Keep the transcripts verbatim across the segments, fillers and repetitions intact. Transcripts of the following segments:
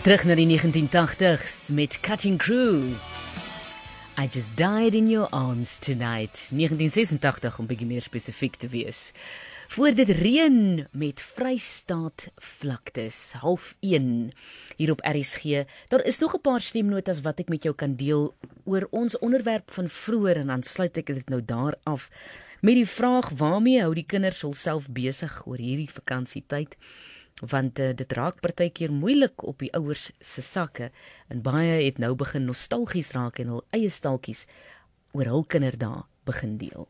Terug na die negentien tachtigs met Cutting Crew. I just died in your arms tonight. negentien sesentachtig om bietjie meer spesifiek te wees. Voor dit reën met Vrystaat vlaktes, half een hier op R S G. Daar is nog 'n paar stemnotas wat ek met jou kan deel oor ons onderwerp van vroeër en dan sluit ek dit nou daar af met die vraag: waarmee hou die kinders hulself besig oor hierdie vakansietyd? Want uh, dit raak partykeer moeilik op die ouers se sakke en baie het nou begin nostalgies raak en hul eie stalkies oor hul kinderdae begin deel.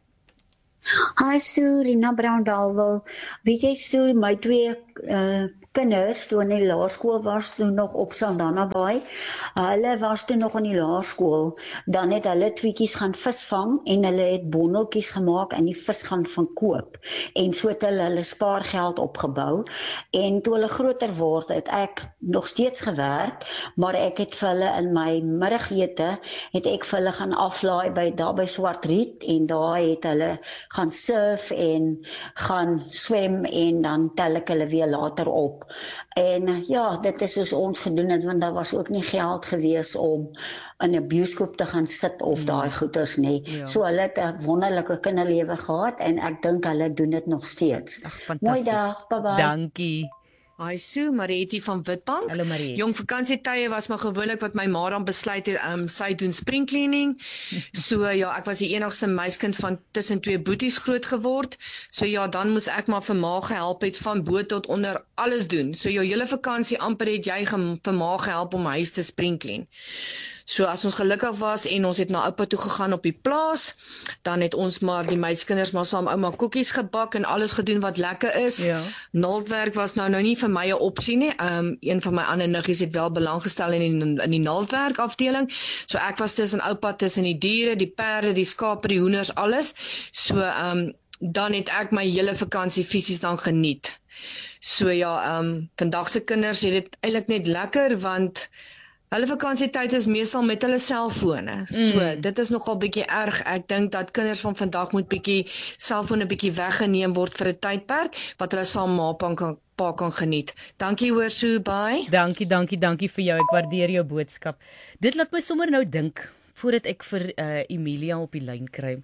Hi Sue, Rina Brown-Dalwil. Weet jy Sue, my twee uh, kinders toe in die laerskool was toe nog op Saldanha Bay. Hulle was toe nog in die laerskool. Dan het hulle tweetjies gaan visvang en hulle het bonneltjies gemaak en die vis gaan van koop. En so het hulle hulle spaargeld opgebou. En toe hulle groter word, het ek nog steeds gewerk, maar ek het vir hulle in my middagete het ek vir hulle gaan aflaai by daar by Swartriet en daar het hulle gaan surf en gaan swem en dan tel ek hulle weer later op. En ja, dit is soos ons gedoen het, want daar was ook nie geld gewees om in 'n bioskoop te gaan sit of mm. daai goeders nie. Ja. So hulle het 'n wonderlike kinderlewe gehad en ek dink hulle doen dit nog steeds. Ag, mooi dag, bye bye. Dankie. Hi Sue, Marietie van Witbank. Hallo Marie. Jong vakansietye was maar gewoonlik wat my ma dan besluit het, um, sy doen spring cleaning. So ja, ek was die enigste meiskind van tussen twee boeties groot geword. So ja, dan moes ek maar vir ma gehelp het van bo tot onder alles doen. So jou hele vakansie amper het jy vir ma gehelp om huis te spring clean. So as ons gelukkig was en ons het na oupa toe gegaan op die plaas, dan het ons maar die meiskinders maar saam ouma koekies gebak en alles gedoen wat lekker is. Ja. Naaldwerk was nou nou nie vir my 'n opsie nie. Um, een van my ander niggies het wel belang gestel in die, in die naaldwerk afdeling. So ek was tussen oupa, tussen die diere, die perde, die skape, die hoenders, alles. So um, dan het ek my hele vakansie fisies dan geniet. So ja, um, vandag se kinders het dit eintlik net lekker, want hulle vakansietyd is meestal met hulle selfone. So, mm. dit is nogal bietjie erg. Ek dink dat kinders van vandag moet bietjie selfone bietjie weggeneem word vir 'n tydperk wat hulle saam ma kan pa kan geniet. Dankie hoor Sue, bye. Dankie, dankie, dankie vir jou. Ek waardeer jou boodskap. Dit laat my sommer nou dink voordat ek vir uh, Emilia op die lyn kry.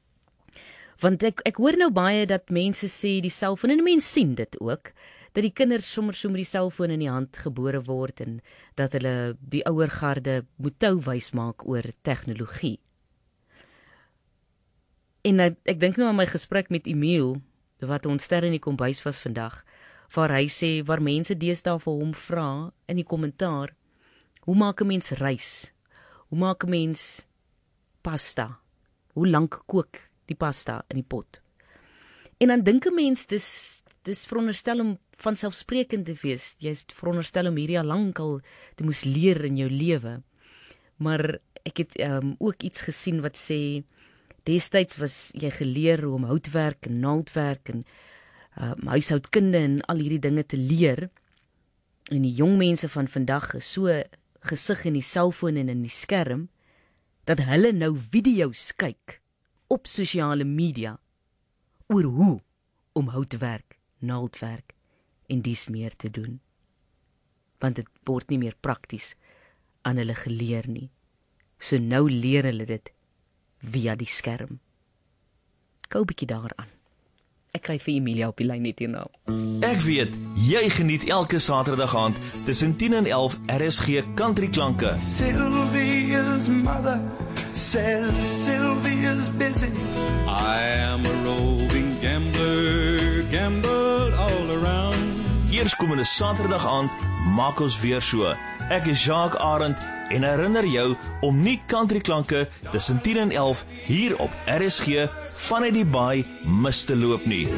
Want ek ek hoor nou baie dat mense sê die selfoon en mense sien dit ook, dat die kinders sommer so met die selfoon in die hand gebore word en dat hulle die ouer garde moet touwys maak oor tegnologie. En ek, ek dink nou aan my gesprek met Emiel, wat ons ster in die kombuis was vandag, waar hy sê, waar mense deesdae vir hom vra in die kommentaar, hoe maak 'n mens rys? Hoe maak 'n mens pasta? Hoe lank kook die pasta in die pot? En dan dink 'n mens, dis dis veronderstel om vanselfsprekend te wees. Jy is veronderstel om hierdie al lank al te moes leer in jou lewe. Maar ek het um, ook iets gesien wat sê, destyds was jy geleer om houtwerk en naaldwerk en um, huishoudkunde en al hierdie dinge te leer. En die jong mense van vandag is so gesig in die selfoon en in die skerm, dat hulle nou video's kyk op sosiale media oor hoe om houtwerk, naaldwerk en dies meer te doen. Want dit word nie meer prakties aan hulle geleer nie. So nou leer hulle dit via die skerm. Kou bietjie daaraan. Ek kry vir Emilia op die lyn net hierna. Ek weet, jy geniet elke Saterdag aand tussen tien en elf R S G Country Klanke. Sylvia's mother says Sylvia's busy. I am a roving gambler, gamble all around. Eerskomende Saterdag aand maak ons weer so. Ek is Jacques Arend en herinner jou om nie Country Klanke tussen tien en elf hier op R S G vanuit die baai mis te loop nie.